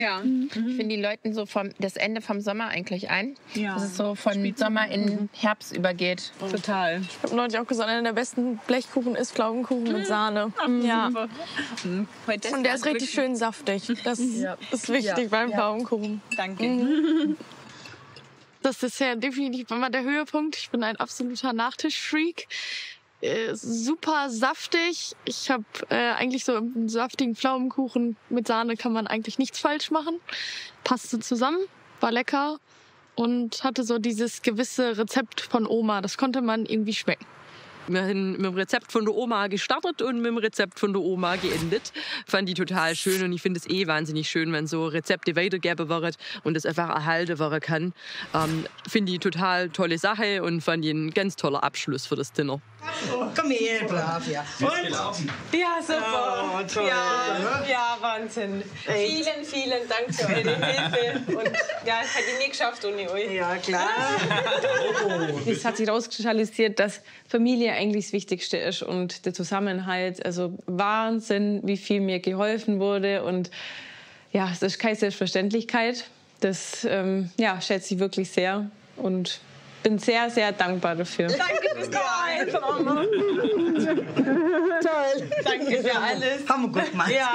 Ja. Ich finde die läuten so das Ende vom Sommer eigentlich ein. Ja. Dass es so von Sommer in Herbst übergeht. Total. Ich habe neulich auch gesagt, einer der besten Blechkuchen ist Pflaumenkuchen mit Sahne. Ja. Und der ist richtig schön saftig. Das ist wichtig beim Pflaumenkuchen. Danke. Das Dessert definitiv immer der Höhepunkt. Ich bin ein absoluter Nachtischfreak. Super saftig. Ich habe eigentlich so einen saftigen Pflaumenkuchen mit Sahne kann man eigentlich nichts falsch machen. Passte zusammen, war lecker und hatte so dieses gewisse Rezept von Oma. Das konnte man irgendwie schmecken. Wir sind mit dem Rezept von der Oma gestartet und mit dem Rezept von der Oma geendet. Fand die total schön und ich finde es wahnsinnig schön, wenn so Rezepte weitergegeben werden und es einfach erhalten werden kann. Finde ich total tolle Sache und fand ich ein ganz toller Abschluss für das Dinner. Komm her, brav, ja. Und? Ja, super. Oh, toll. Ja, Wahnsinn. Vielen, vielen Dank für eure Hilfe. Und ja, das hätte ich nie geschafft ohne euch. Ja, klar. Es hat sich herauskristallisiert, dass Familie eigentlich das Wichtigste ist und der Zusammenhalt. Also Wahnsinn, wie viel mir geholfen wurde. Und ja, es ist keine Selbstverständlichkeit. Das schätze ich wirklich sehr. Und bin sehr, sehr dankbar dafür. Danke fürs Kommen. Toll. Danke für alles. Haben wir gut gemacht. Ja.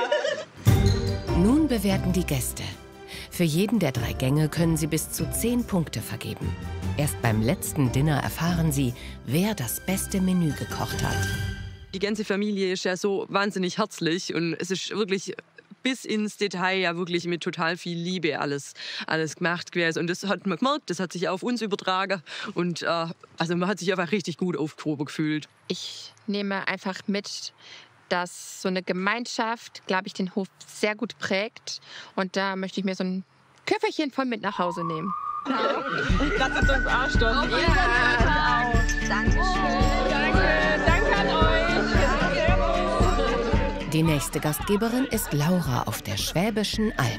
Nun bewerten die Gäste. Für jeden der 3 Gänge können sie bis zu 10 Punkte vergeben. Erst beim letzten Dinner erfahren sie, wer das beste Menü gekocht hat. Die ganze Familie ist ja so wahnsinnig herzlich und es ist wirklich bis ins Detail ja wirklich mit total viel Liebe alles gemacht gewesen. Und das hat man gemerkt, das hat sich auf uns übertragen. Und also man hat sich einfach richtig gut aufgehoben gefühlt. Ich nehme einfach mit, dass so eine Gemeinschaft, glaube ich, den Hof sehr gut prägt. Und da möchte ich mir so ein Köfferchen voll mit nach Hause nehmen. Das ist uns Arschloch. Ja. Dankeschön. Danke an euch. Die nächste Gastgeberin ist Laura auf der Schwäbischen Alb.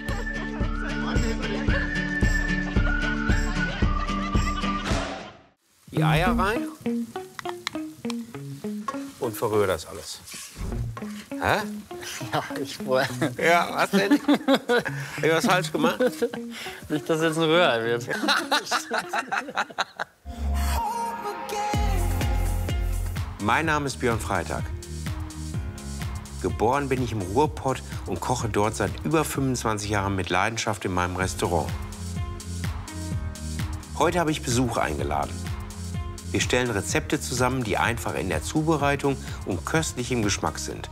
Die Eier rein und verrühre das alles. Hä? Ja, ich wollte. Ja, was denn? Hab ich was falsch gemacht? Nicht, dass jetzt ein Rührei wird. Mein Name ist Björn Freitag. Geboren bin ich im Ruhrpott und koche dort seit über 25 Jahren mit Leidenschaft in meinem Restaurant. Heute habe ich Besuch eingeladen. Wir stellen Rezepte zusammen, die einfach in der Zubereitung und köstlich im Geschmack sind.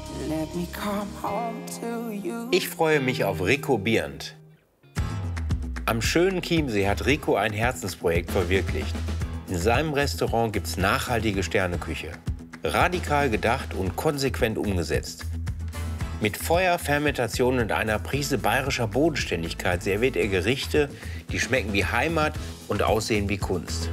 Ich freue mich auf Rico Bierend. Am schönen Chiemsee hat Rico ein Herzensprojekt verwirklicht. In seinem Restaurant gibt's nachhaltige Sterneküche. Radikal gedacht und konsequent umgesetzt. Mit Feuer, Fermentation und einer Prise bayerischer Bodenständigkeit serviert er Gerichte, die schmecken wie Heimat und aussehen wie Kunst.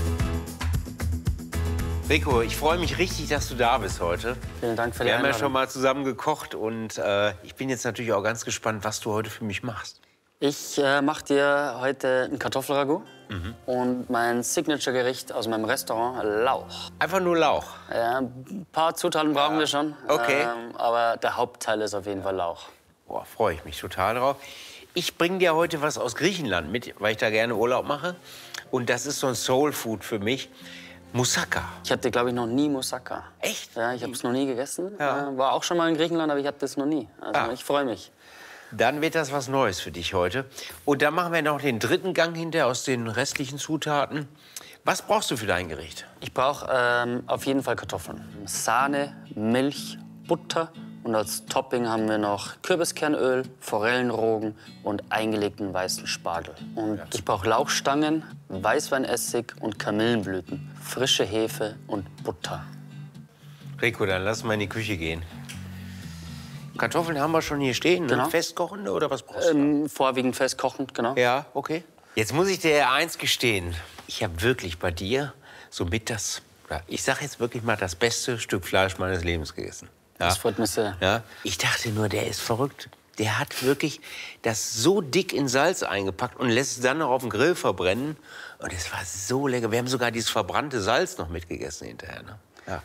Rico, ich freue mich richtig, dass du da bist heute. Vielen Dank für die Wir haben ja Einladung. schon mal zusammen gekocht und ich bin jetzt natürlich auch ganz gespannt, was du heute für mich machst. Ich mache dir heute ein Kartoffelragout und mein Signature-Gericht aus meinem Restaurant, Lauch. Einfach nur Lauch? Ja, ein paar Zutaten brauchen wir schon. Okay. Aber der Hauptteil ist auf jeden Fall Lauch. Boah, freue ich mich total drauf. Ich bringe dir heute was aus Griechenland mit, weil ich da gerne Urlaub mache. Und das ist so ein Soul-Food für mich. Moussaka. Ich hatte, glaube ich, noch nie Moussaka. Echt? Ja, ich habe es noch nie gegessen. Ja. War auch schon mal in Griechenland, aber ich hatte das noch nie. Also ich freue mich. Dann wird das was Neues für dich heute. Und dann machen wir noch den 3. Gang hinter aus den restlichen Zutaten. Was brauchst du für dein Gericht? Ich brauche auf jeden Fall Kartoffeln. Sahne, Milch, Butter und als Topping haben wir noch Kürbiskernöl, Forellenrogen und eingelegten weißen Spargel. Und ich brauche Lauchstangen, Weißweinessig und Kamillenblüten, frische Hefe und Butter. Rico, dann lass mal in die Küche gehen. Kartoffeln haben wir schon hier stehen, ne? Genau. Festkochende oder was brauchst du? Vorwiegend festkochend, genau. Ja, okay. Jetzt muss ich dir eins gestehen. Ich habe wirklich bei dir so mit das, ich sag jetzt wirklich mal, das beste Stück Fleisch meines Lebens gegessen. Ja? Das freut mich sehr. Ja? Ich dachte nur, der ist verrückt. Der hat wirklich das so dick in Salz eingepackt und lässt es dann noch auf dem Grill verbrennen. Und es war so lecker. Wir haben sogar dieses verbrannte Salz noch mitgegessen hinterher. Ne? Ja.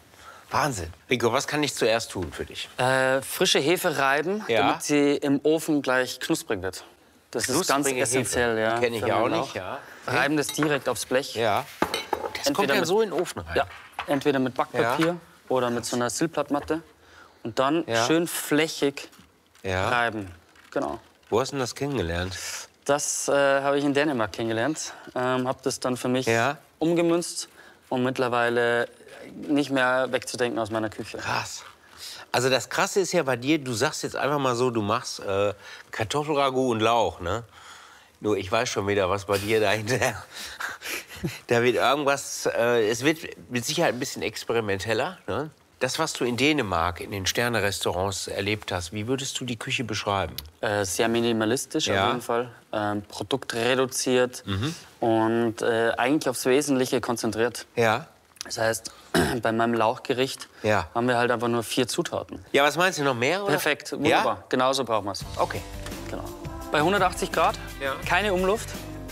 Wahnsinn. Rico, was kann ich zuerst tun für dich? Frische Hefe reiben, damit sie im Ofen gleich knusprig wird. Das ist ganz essentiell. Ja, kenne ich ja auch nicht. Ja. Reiben das direkt aufs Blech. Ja. Das kommt dann so in den Ofen rein. Ja, entweder mit Backpapier oder mit so einer Silblattmatte. Und dann schön flächig reiben. Genau. Wo hast du das kennengelernt? Das habe ich in Dänemark kennengelernt. Habe das dann für mich umgemünzt und mittlerweile nicht mehr wegzudenken aus meiner Küche. Krass. Also das Krasse ist ja bei dir, du sagst jetzt einfach mal so, du machst Kartoffelragout und Lauch, ne? Nur ich weiß schon wieder, was bei dir dahinter... Da wird irgendwas... es wird mit Sicherheit ein bisschen experimenteller, ne? Das, was du in Dänemark in den Sterne-Restaurants erlebt hast, wie würdest du die Küche beschreiben? Sehr minimalistisch auf jeden Fall. Produktreduziert und eigentlich aufs Wesentliche konzentriert. Ja. Das heißt, bei meinem Lauchgericht haben wir halt einfach nur 4 Zutaten. Ja, was meinst du, noch mehr? Oder? Perfekt, wunderbar. Ja? Genauso brauchen wir es. Okay. Genau. Bei 180 Grad, keine Umluft.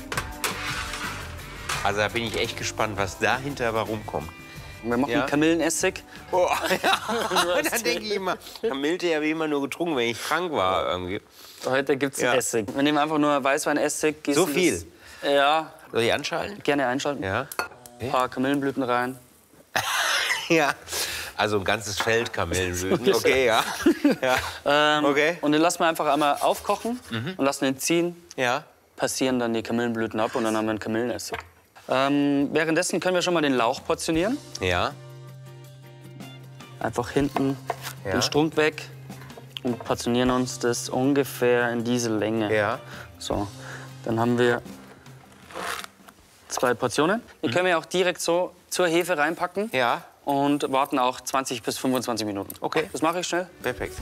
Also da bin ich echt gespannt, was dahinter rumkommt. Wir machen Kamillenessig. Oh, da denke ich immer, Kamillte habe ich immer nur getrunken, wenn ich krank war. Irgendwie. Heute gibt es Essig. Wir nehmen einfach nur Weißweinessig. So viel? Ja. Soll ich anschalten? Gerne einschalten. Ja. Ein paar Kamillenblüten rein. Ja. Also ein ganzes Feld Kamillenblüten. Okay, ja. Okay. Und den lassen wir einfach einmal aufkochen und lassen ihn ziehen. Ja. Passieren dann die Kamillenblüten ab und dann haben wir einen Kamillenessig. Währenddessen können wir schon mal den Lauch portionieren. Ja. Einfach hinten den Strunk weg und portionieren uns das ungefähr in diese Länge. Ja. So, dann haben wir 2 Portionen. Die können wir auch direkt so zur Hefe reinpacken. Ja. Und warten auch 20 bis 25 Minuten. Okay. Das mache ich schnell. Perfekt.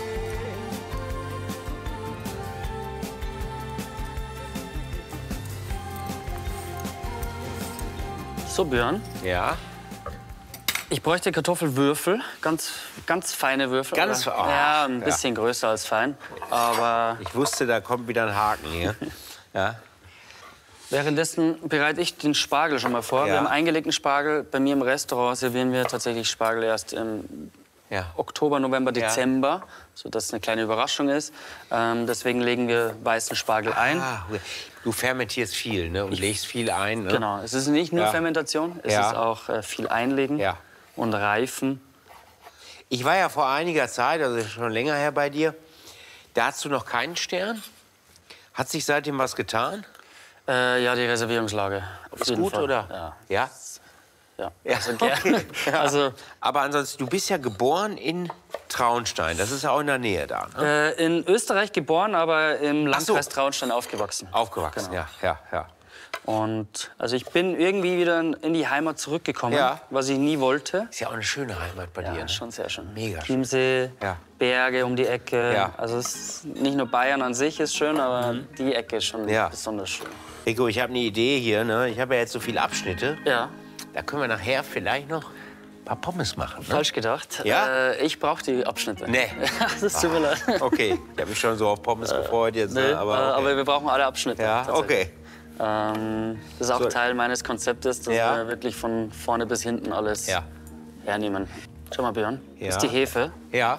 So, Björn. Ja. Ich bräuchte Kartoffelwürfel, ganz feine Würfel. Ganz fein? Ja, ein bisschen größer als fein, aber... Ich wusste, da kommt wieder ein Haken hier. Ja. Währenddessen bereite ich den Spargel schon mal vor. Wir haben eingelegten Spargel. Bei mir im Restaurant servieren wir tatsächlich Spargel erst im Oktober, November, Dezember, sodass es eine kleine Überraschung ist. Deswegen legen wir weißen Spargel ein. Ah, du fermentierst viel, ne? Und legst viel ein. Ne? Genau. Es ist nicht nur Fermentation, es ist auch viel Einlegen und Reifen. Ich war ja vor einiger Zeit, also schon länger her bei dir, da hast du noch keinen Stern. Hat sich seitdem was getan? Ja, die Reservierungslage. Ist gut, Fall. oder? Ja. Ja, also, okay. Also, aber ansonsten, du bist ja geboren in Traunstein. Das ist ja auch in der Nähe da. Ne? In Österreich geboren, aber im Landkreis Traunstein aufgewachsen. Aufgewachsen, genau. ja. Und also ich bin irgendwie wieder in die Heimat zurückgekommen, was ich nie wollte. Ist ja auch eine schöne Heimat bei dir. Ja, schon sehr schön. Mega schön. Chiemsee, Berge um die Ecke. Ja. Also es ist nicht nur Bayern an sich ist schön, aber die Ecke ist schon besonders schön. Rico, ich habe eine Idee hier. Ne? Ich habe ja jetzt so viele Abschnitte. Ja. Da können wir nachher vielleicht noch ein paar Pommes machen. Ne? Falsch gedacht. Ja? Ich brauche die Abschnitte. Nee. Das tut mir leid. Okay, ich habe mich schon so auf Pommes gefreut jetzt. Nee, Ne? aber wir brauchen alle Abschnitte. Ja, okay. Das ist auch Teil meines Konzeptes, dass wir wirklich von vorne bis hinten alles hernehmen. Schau mal, Björn, das ist die Hefe. Ja.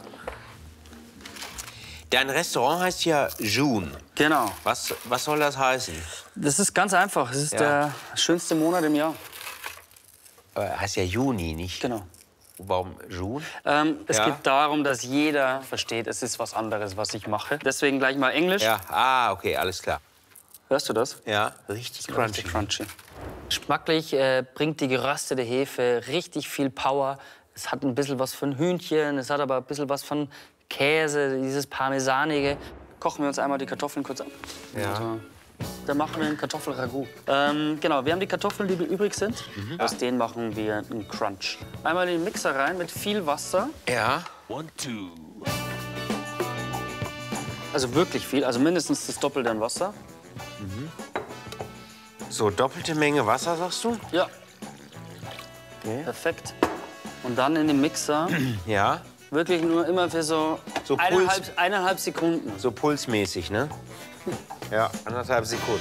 Dein Restaurant heißt ja June. Genau. Was soll das heißen? Das ist ganz einfach. Es ist der schönste Monat im Jahr. Heißt ja Juni, nicht? Genau. Warum June? Es geht darum, dass jeder versteht, es ist was anderes, was ich mache. Deswegen gleich mal Englisch. Ja, okay, alles klar. Hörst du das? Ja, richtig crunchy. Geschmacklich bringt die geröstete Hefe richtig viel Power. Es hat ein bisschen was von Hühnchen, es hat aber ein bisschen was von Käse, dieses Parmesanige. Kochen wir uns einmal die Kartoffeln kurz ab. Ja. Also, dann machen wir einen Kartoffelragout. Genau, wir haben die Kartoffeln, die übrig sind. Aus denen machen wir einen Crunch. Einmal in den Mixer rein mit viel Wasser. Ja. Also wirklich viel, also mindestens das Doppelte an Wasser. So, doppelte Menge Wasser, sagst du? Ja. Okay. Perfekt. Und dann in den Mixer. Ja. Wirklich nur immer für so eineinhalb Sekunden. So pulsmäßig, ne? Ja, 1,5 Sekunden.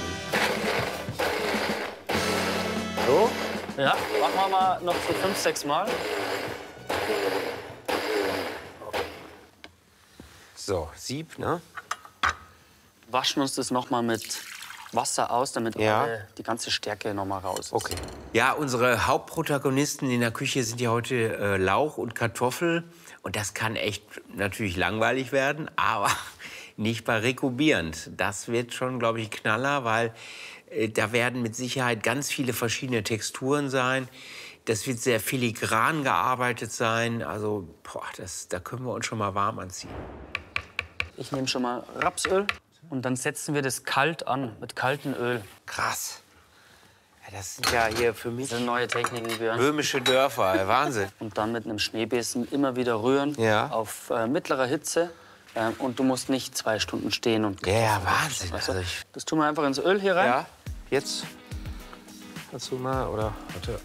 So? Ja, machen wir mal noch so 5, 6 Mal. So, Sieb, ne? Waschen uns das noch mal mit Wasser aus, damit die ganze Stärke noch mal raus ist. Okay. Ja, unsere Hauptprotagonisten in der Küche sind ja heute Lauch und Kartoffel. Und das kann echt natürlich langweilig werden, aber nicht bei Rico Bierend. Das wird schon, glaube ich, ein Knaller, weil da werden mit Sicherheit ganz viele verschiedene Texturen sein. Das wird sehr filigran gearbeitet sein. Also, da können wir uns schon mal warm anziehen. Ich nehme schon mal Rapsöl und dann setzen wir das kalt an, mit kaltem Öl. Krass. Ja, das sind ja hier für mich Das sind neue Techniken, Björn. böhmische Dörfer. Wahnsinn. Und dann mit einem Schneebesen immer wieder rühren auf mittlerer Hitze. Und du musst nicht 2 Stunden stehen. Und Ja, Wahnsinn. Weißt du? Also Das tun wir einfach ins Öl hier rein. ja, jetzt kannst du mal, oder? Warte.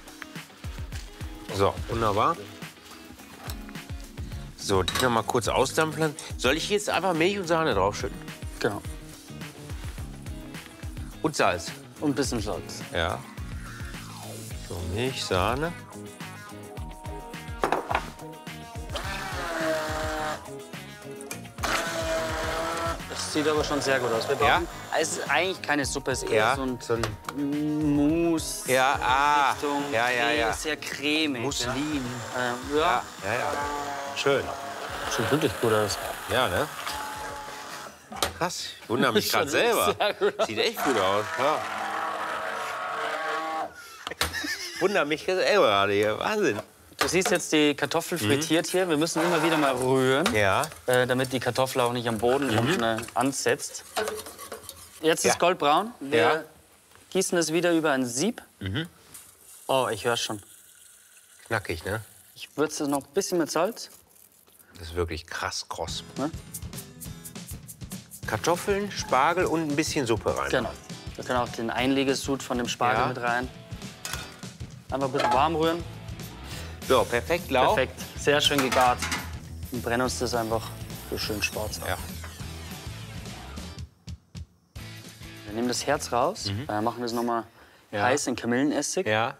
So, wunderbar. So, die noch mal kurz ausdampfen. Soll ich jetzt einfach Milch und Sahne draufschütten? Genau. Und Salz. Und ein bisschen Salz. Ja. So, Milch, Sahne. Das sieht aber schon sehr gut aus. Wir brauchen, Es ist eigentlich keine Suppe, es ist eher so ein Mousse. Ja, Richtung sehr cremig. Muslin. Ja. Ja. Schön. Sieht wirklich gut aus. Ja, ne? Krass. Ich wundere mich gerade selber. Sieht echt gut aus. Ja. Wundere mich selber gerade hier. Wahnsinn. Du siehst jetzt die Kartoffel frittiert hier. Wir müssen immer wieder mal rühren, damit die Kartoffel auch nicht am Boden ansetzt. Jetzt ist goldbraun. Wir gießen es wieder über ein Sieb. Oh, ich höre schon. Knackig, ne? Ich würze es noch ein bisschen mit Salz. Das ist wirklich krass kross. Ne? Kartoffeln, Spargel und ein bisschen Suppe rein. Genau. Wir können auch den Einlegesud von dem Spargel mit rein. Einfach ein bisschen warm rühren. So, perfekt, Lauch. Perfekt. Sehr schön gegart. Und brennen uns das einfach so schön schwarz ab. Ja. Wir nehmen das Herz raus, machen das noch mal heiß in Kamillenessig. Ja.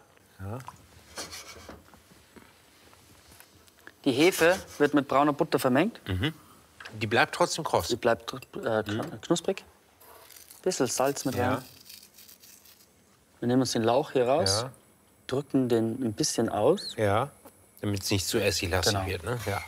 Die Hefe wird mit brauner Butter vermengt. Die bleibt trotzdem kross. Sie bleibt knusprig. Ein bisschen Salz mit rein. Wir nehmen uns den Lauch hier raus, drücken den ein bisschen aus. Ja, damit es nicht zu essiglastig wird, ne? Ja.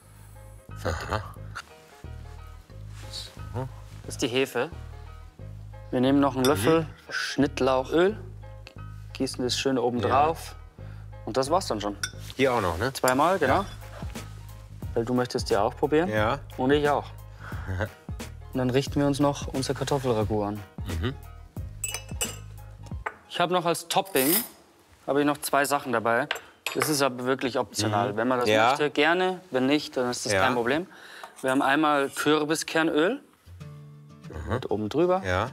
Das ist die Hefe. Wir nehmen noch einen Löffel Schnittlauchöl, gießen das schön oben drauf. Und das war's dann schon. Hier auch noch, ne? 2-mal, genau. Weil du möchtest ja auch probieren. Ja. Und ich auch. Und dann richten wir uns noch unser Kartoffelragout an. Ich habe noch als Topping noch 2 Sachen dabei. Das ist aber wirklich optional. Wenn man das möchte, gerne. Wenn nicht, dann ist das kein Problem. Wir haben einmal Kürbiskernöl. Mit oben drüber. Ja.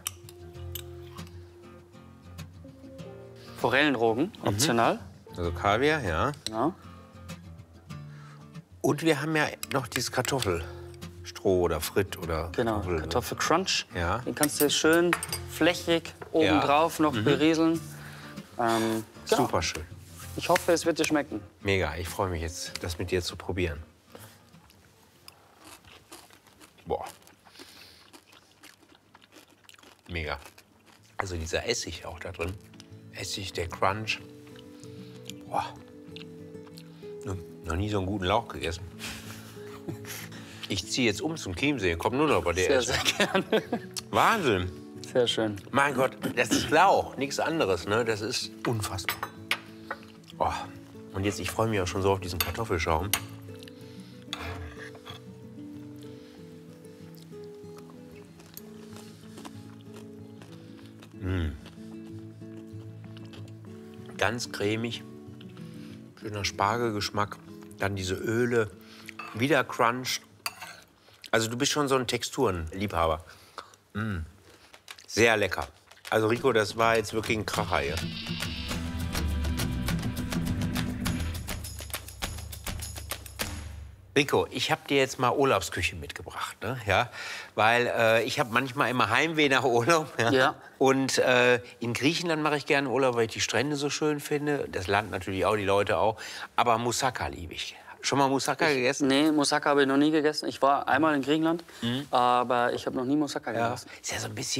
Forellenrogen, optional. Also Kaviar, ja. Genau. Und wir haben ja noch dieses Kartoffelstroh oder Fritt oder Genau, Kartoffelcrunch. Ja. Den kannst du schön flächig obendrauf noch berieseln. Genau. Super schön. Ich hoffe, es wird dir schmecken. Mega, ich freue mich jetzt, das mit dir zu probieren. Boah. Mega. Also dieser Essig auch da drin. Essig, der Crunch. Boah. Noch nie so einen guten Lauch gegessen. Ich ziehe jetzt um zum Chiemsee, komm nur noch bei dir Sehr, essen. sehr gerne. Wahnsinn. Sehr schön. Mein Gott, das ist Lauch, nichts anderes, ne? Das ist unfassbar. Oh. Und jetzt, ich freue mich auch schon so auf diesen Kartoffelschaum. Ganz cremig, schöner Spargelgeschmack, dann diese Öle, wieder Crunch. Also du bist schon so ein Texturenliebhaber. Sehr lecker. Also Rico, das war jetzt wirklich ein Kracher hier. Rico, ich habe dir jetzt mal Urlaubsküche mitgebracht, ne? Ja, weil ich habe manchmal immer Heimweh nach Urlaub. Ja. Ja. Und in Griechenland mache ich gerne Urlaub, weil ich die Strände so schön finde. Das Land natürlich auch, die Leute auch. Aber Moussaka liebe ich. Schon mal Moussaka gegessen? Nee, Moussaka habe ich noch nie gegessen. Ich war einmal in Griechenland, aber ich habe noch nie Moussaka gegessen. Ist ja so ein bisschen